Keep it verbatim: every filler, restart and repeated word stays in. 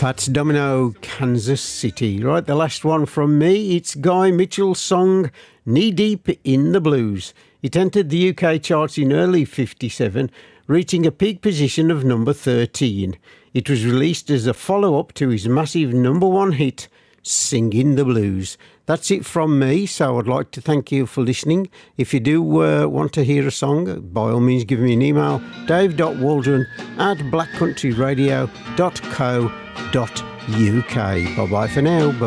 Fats Domino, Kansas City. Right, the last one from me. It's Guy Mitchell's song, Knee Deep in the Blues. It entered the U K charts in early fifty-seven, reaching a peak position of number thirteen. It was released as a follow-up to his massive number one hit, Singing the Blues. That's it from me, so I'd like to thank you for listening. If you do uh, want to hear a song, by all means give me an email, dave dot waldron at black country radio dot co dot uk. Bye-bye for now. Bye.